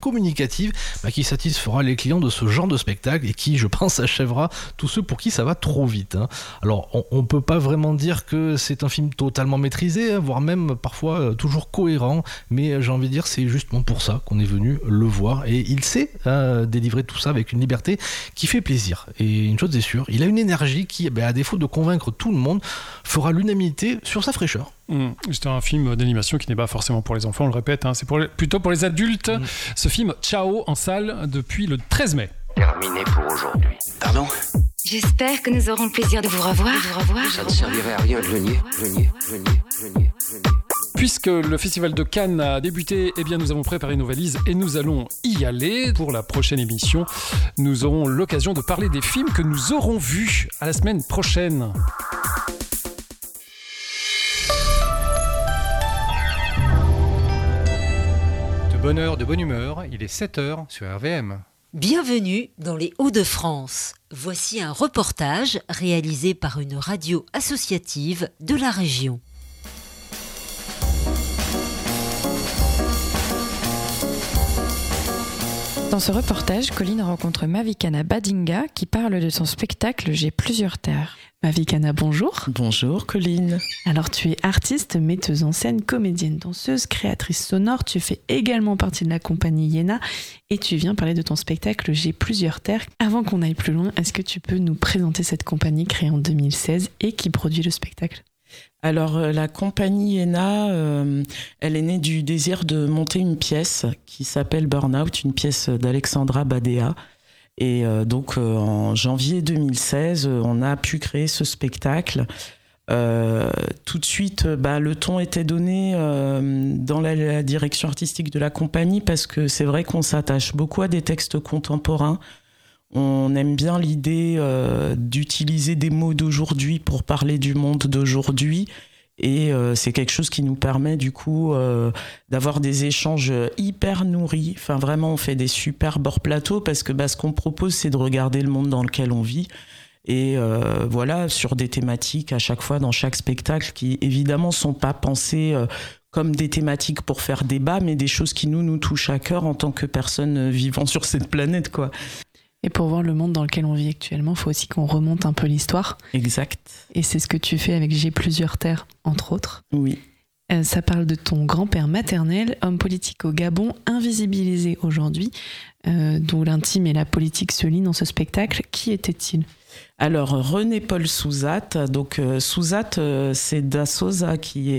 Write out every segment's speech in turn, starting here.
communicative qui satisfera les clients de ce genre de spectacle et qui, je pense, achèvera tous ceux pour qui ça va trop vite. Alors, on peut pas vraiment dire que c'est un film totalement maîtrisé, voire même parfois toujours cohérent, mais j'ai envie de dire c'est justement pour ça qu'on est venu le voir, et il sait délivrer tout ça avec une liberté qui fait plaisir. Et une chose est sûre, il a une énergie qui, à défaut de convaincre tout le monde, fera l'unanimité sur sa fraîcheur. C'est un film d'animation qui n'est pas forcément pour les enfants, on le répète, c'est plutôt pour les adultes. Ce film Ciao en salle depuis le 13 mai. Terminé pour aujourd'hui. Pardon ? J'espère que nous aurons le plaisir de vous revoir. Ça ne servirait à rien de le nier. Puisque le Festival de Cannes a débuté, nous avons préparé nos valises et nous allons y aller. Pour la prochaine émission, nous aurons l'occasion de parler des films que nous aurons vus. À la semaine prochaine. De bonne heure, de bonne humeur, il est 7h sur RVM. Bienvenue dans les Hauts-de-France. Voici un reportage réalisé par une radio associative de la région. Dans ce reportage, Colline rencontre Mavikana Badinga qui parle de son spectacle « J'ai plusieurs terres ». Mavikana, bonjour. Bonjour Colline. Alors tu es artiste, metteuse en scène, comédienne, danseuse, créatrice sonore. Tu fais également partie de la compagnie Yéna et tu viens parler de ton spectacle « J'ai plusieurs terres ». Avant qu'on aille plus loin, est-ce que tu peux nous présenter cette compagnie créée en 2016 et qui produit le spectacle ? Alors la compagnie Yéna, elle est née du désir de monter une pièce qui s'appelle Burnout, une pièce d'Alexandra Badea. Et donc en janvier 2016, on a pu créer ce spectacle. Tout de suite, le ton était donné dans la direction artistique de la compagnie parce que c'est vrai qu'on s'attache beaucoup à des textes contemporains. On aime bien l'idée d'utiliser des mots d'aujourd'hui pour parler du monde d'aujourd'hui. Et c'est quelque chose qui nous permet du coup d'avoir des échanges hyper nourris. Enfin vraiment, on fait des superbes hors-plateaux parce que ce qu'on propose, c'est de regarder le monde dans lequel on vit. Et sur des thématiques à chaque fois dans chaque spectacle qui évidemment sont pas pensées comme des thématiques pour faire débat, mais des choses qui nous touchent à cœur en tant que personnes vivant sur cette planète, quoi. Et pour voir le monde dans lequel on vit actuellement, il faut aussi qu'on remonte un peu l'histoire. Exact. Et c'est ce que tu fais avec J'ai plusieurs terres, entre autres. Oui. Ça parle de ton grand-père maternel, homme politique au Gabon, invisibilisé aujourd'hui, dont l'intime et la politique se lient dans ce spectacle. Qui était-il ? Alors René-Paul Souzat, donc Souzat c'est da Souza qui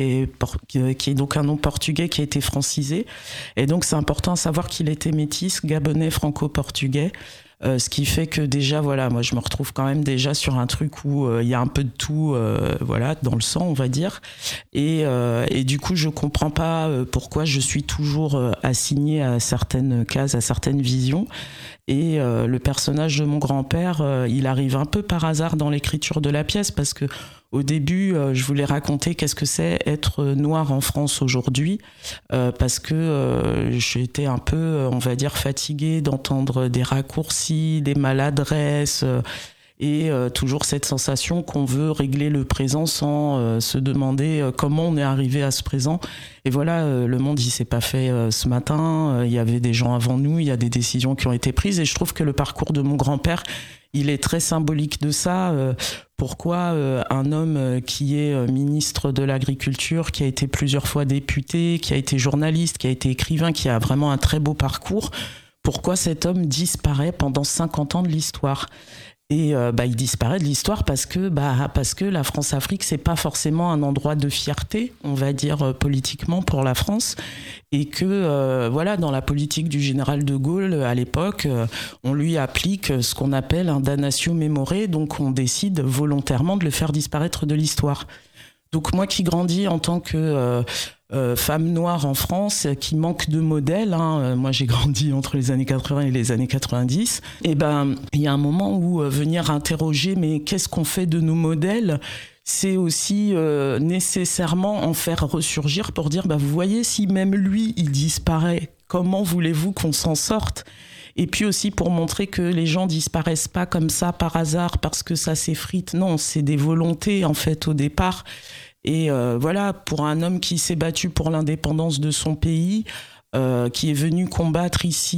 est donc un nom portugais qui a été francisé, et donc c'est important à savoir qu'il était métis, gabonais franco-portugais. Ce qui fait que déjà, moi je me retrouve quand même déjà sur un truc où il y a un peu de tout, dans le sang, on va dire. Et du coup, je comprends pas pourquoi je suis toujours assignée à certaines cases, à certaines visions. Et le personnage de mon grand-père, il arrive un peu par hasard dans l'écriture de la pièce parce que au début, je voulais raconter qu'est-ce que c'est être noir en France aujourd'hui, parce que j'étais un peu, on va dire, fatiguée d'entendre des raccourcis, des maladresses, et toujours cette sensation qu'on veut régler le présent sans se demander comment on est arrivé à ce présent. Et voilà, le monde il s'est pas fait ce matin, il y avait des gens avant nous, il y a des décisions qui ont été prises, et je trouve que le parcours de mon grand-père, il est très symbolique de ça. Pourquoi un homme qui est ministre de l'Agriculture, qui a été plusieurs fois député, qui a été journaliste, qui a été écrivain, qui a vraiment un très beau parcours, pourquoi cet homme disparaît pendant 50 ans de l'histoire ? Et il disparaît de l'histoire parce que la France-Afrique, c'est pas forcément un endroit de fierté, on va dire politiquement pour la France, et que dans la politique du général de Gaulle à l'époque, on lui applique ce qu'on appelle un damnatio memoriae, donc on décide volontairement de le faire disparaître de l'histoire. Donc moi qui grandis en tant que femme noire en France, qui manque de modèles, moi j'ai grandi entre les années 80 et les années 90, et il y a un moment où venir interroger mais qu'est-ce qu'on fait de nos modèles, c'est aussi nécessairement en faire ressurgir pour dire vous voyez, si même lui il disparaît, comment voulez-vous qu'on s'en sorte ? Et puis aussi pour montrer que les gens disparaissent pas comme ça par hasard parce que ça s'effrite. Non, c'est des volontés en fait au départ. Et pour un homme qui s'est battu pour l'indépendance de son pays, qui est venu combattre ici